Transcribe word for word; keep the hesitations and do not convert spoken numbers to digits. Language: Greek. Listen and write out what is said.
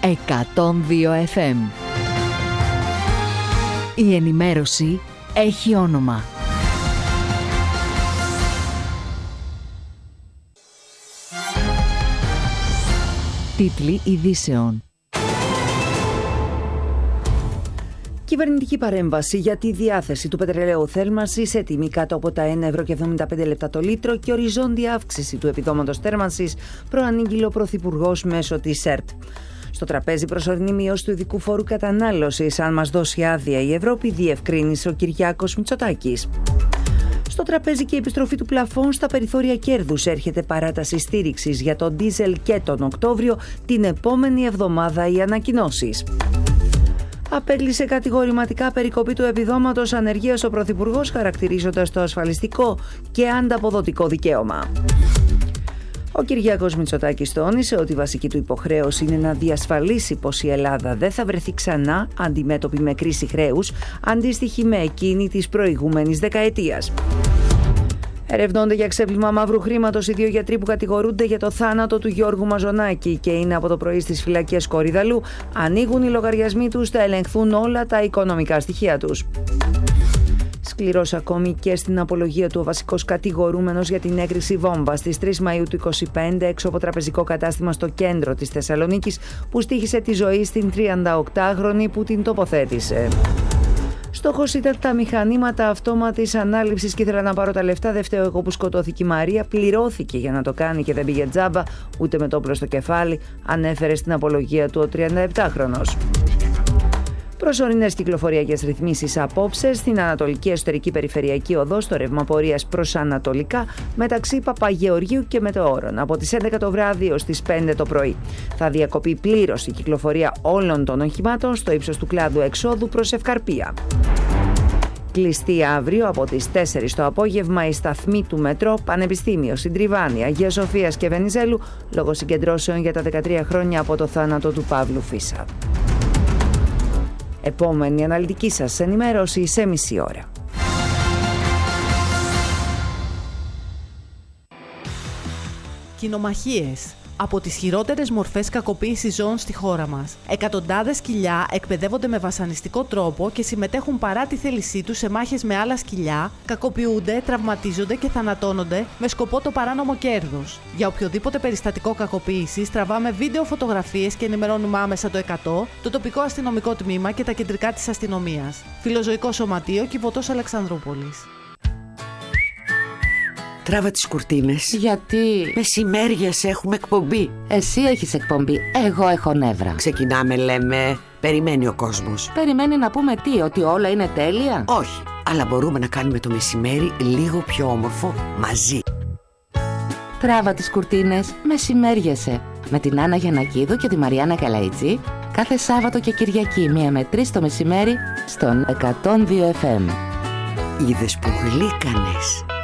εκατόν δύο εφ εμ. Η ενημέρωση έχει όνομα. Τίτλοι ειδήσεων. Κυβερνητική παρέμβαση για τη διάθεση του πετρελαίου θέρμανσης σε τιμή κάτω από τα ένα ευρώ και εβδομήντα πέντε λεπτά το λίτρο και οριζόντια αύξηση του επιδόματος θέρμανσης, προανήγγειλε ο Πρωθυπουργός μέσω της ΕΡΤ. Στο τραπέζι προσωρινή μείωση του ειδικού φόρου κατανάλωσης, αν μας δώσει άδεια η Ευρώπη, διευκρίνησε ο Κυριάκος Μητσοτάκης. Στο τραπέζι και η επιστροφή του πλαφών στα περιθώρια κέρδους. Έρχεται παράταση στήριξης για τον ντίζελ και τον Οκτώβριο, την επόμενη εβδομάδα οι ανακοινώσεις. Απέκλεισε κατηγορηματικά περικοπή του επιδόματος ανεργίας ο Πρωθυπουργός, χαρακτηρίζοντας το ασφαλιστικό και ανταποδοτικό δικαίωμα. Ο Κυριάκος Μητσοτάκης τόνισε ότι η βασική του υποχρέωση είναι να διασφαλίσει πως η Ελλάδα δεν θα βρεθεί ξανά αντιμέτωπη με κρίση χρέους, αντίστοιχη με εκείνη της προηγούμενης δεκαετίας. Ερευνώνται για ξέπλυμα μαύρου χρήματος οι δύο γιατροί που κατηγορούνται για το θάνατο του Γιώργου Μαζονάκη και είναι από το πρωί στις φυλακές Κορυδαλού. Ανοίγουν οι λογαριασμοί τους, θα ελεγχθούν όλα τα οικονομικά στοιχεία τους. Σκληρός ακόμη και στην απολογία του ο βασικός κατηγορούμενος για την έγκριση βόμβας στις τρεις Μαΐου του είκοσι πέντε έξω από τραπεζικό κατάστημα στο κέντρο της Θεσσαλονίκης, που στοίχισε τη ζωή στην τριανταοκτάχρονη που την τοποθέτησε. Στόχος ήταν τα μηχανήματα αυτόματης ανάληψης και ήθελα να πάρω τα λεφτά. Δεν φταίω εγώ που σκοτώθηκε η Μαρία. Πληρώθηκε για να το κάνει και δεν πήγε τζάμπα, ούτε με το όπλο στο κεφάλι, ανέφερε στην απολογία του ο τριανταεπτάχρονος. Προσωρινές κυκλοφοριακές ρυθμίσεις απόψε στην Ανατολική Εσωτερική Περιφερειακή Οδό στο ρεύμα πορείας προς Ανατολικά μεταξύ Παπαγεωργίου και Μετεώρων από τις έντεκα το βράδυ ως τις πέντε το πρωί. Θα διακοπεί πλήρως η κυκλοφορία όλων των οχημάτων στο ύψος του κλάδου εξόδου προς Ευκαρπία. Κλειστή αύριο από τις τέσσερις το απόγευμα η σταθμή του μετρό Πανεπιστήμιο, Συντριβάνη, Αγίας Σοφίας και Βενιζέλου λόγω συγκεντρώσεων για τα δεκατρία χρόνια από το θάνατο του Παύλου Φίσα. Επόμενη αναλυτική σας ενημέρωση σε μισή ώρα. Κοινομαχίες. Από τις χειρότερες μορφές κακοποίησης ζώων στη χώρα μας. Εκατοντάδες σκυλιά εκπαιδεύονται με βασανιστικό τρόπο και συμμετέχουν παρά τη θέλησή τους σε μάχες με άλλα σκυλιά, κακοποιούνται, τραυματίζονται και θανατώνονται με σκοπό το παράνομο κέρδος. Για οποιοδήποτε περιστατικό κακοποίησης τραβάμε βίντεο φωτογραφίες και ενημερώνουμε άμεσα το εκατό, το τοπικό αστυνομικό τμήμα και τα κεντρικά της αστυνομίας. Φιλοζωικό Σωματείο, Κιβωτός Αλεξανδρούπολης. Τράβα τις κουρτίνες. Γιατί? Μεσημέριες έχουμε εκπομπή. Εσύ έχεις εκπομπή, εγώ έχω νεύρα. Ξεκινάμε λέμε, περιμένει ο κόσμος. Περιμένει να πούμε τι, ότι όλα είναι τέλεια? Όχι, αλλά μπορούμε να κάνουμε το μεσημέρι λίγο πιο όμορφο μαζί. Τράβα τις κουρτίνες, μεσημέριεσαι. Με την Άννα Γιαννακίδου και τη Μαριάννα Καλαϊτζή κάθε Σάββατο και Κυριακή μία με τρεις το μεσημέρι στον εκατόν δύο εφ εμ. Είδες που γλύκανες.